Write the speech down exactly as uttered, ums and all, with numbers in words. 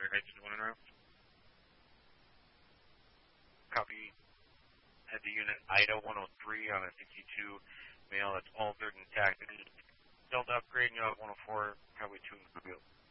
Clear Heights to one and around. Copy. Head to unit Ida one oh three on a sixty-two male that's altered and intact. Delta upgrade, you have one oh four, Highway two in Greenville.